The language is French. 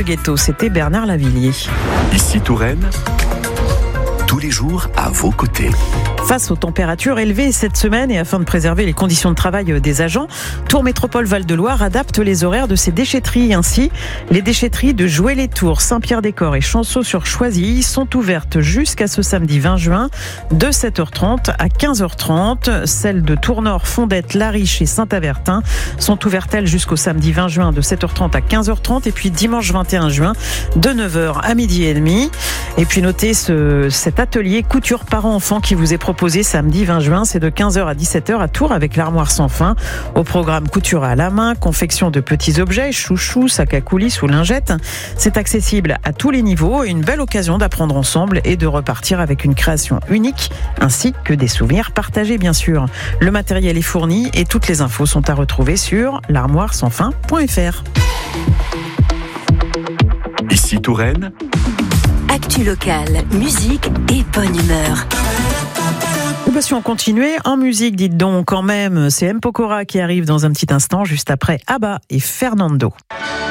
ce ghetto. C'était Bernard Lavillier. Ici Touraine, tous les jours à vos côtés. Face aux températures élevées cette semaine et afin de préserver les conditions de travail des agents, Tours Métropole Val-de-Loire adapte les horaires de ses déchetteries. Ainsi, les déchetteries de Joué-les-Tours, Saint-Pierre-des-Corps et Chanceau-sur-Choisy sont ouvertes jusqu'à ce samedi 20 juin de 7h30 à 15h30. Celles de Tours-Nord, Fondette, Lariche et Saint-Avertin sont ouvertes elles jusqu'au samedi 20 juin de 7h30 à 15h30 et puis dimanche 21 juin de 9h à midi et demi. Et puis notez cet atelier couture parents-enfants qui vous est proposé samedi 20 juin, c'est de 15h à 17h à Tours avec l'armoire sans fin. Au programme couture à la main, confection de petits objets, chouchous, sacs à coulisses ou lingettes. C'est accessible à tous les niveaux et une belle occasion d'apprendre ensemble et de repartir avec une création unique ainsi que des souvenirs partagés bien sûr. Le matériel est fourni et toutes les infos sont à retrouver sur l'armoiresansfin.fr. Ici Touraine, actu locale, musique et bonne humeur. Si on continuait en musique, dites donc quand même, c'est M. Pokora qui arrive dans un petit instant, juste après Abba et Fernando.